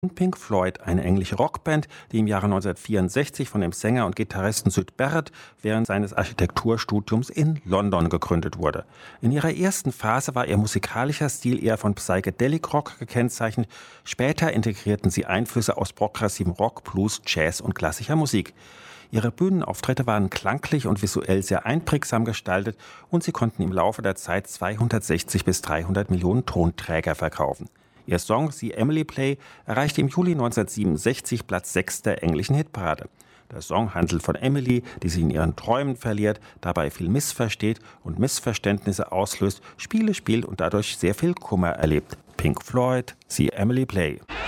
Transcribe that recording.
Pink Floyd, eine englische Rockband, die im Jahre 1964 von dem Sänger und Gitarristen Syd Barrett während seines Architekturstudiums in London gegründet wurde. In ihrer ersten Phase war ihr musikalischer Stil eher von Psychedelic Rock gekennzeichnet. Später integrierten sie Einflüsse aus progressivem Rock, Blues, Jazz und klassischer Musik. Ihre Bühnenauftritte waren klanglich und visuell sehr einprägsam gestaltet und sie konnten im Laufe der Zeit 260 bis 300 Millionen Tonträger verkaufen. Ihr Song "See Emily Play" erreichte im Juli 1967 Platz 6 der englischen Hitparade. Der Song handelt von Emily, die sich in ihren Träumen verliert, dabei viel missversteht und Missverständnisse auslöst, Spiele spielt und dadurch sehr viel Kummer erlebt. Pink Floyd, "See Emily Play".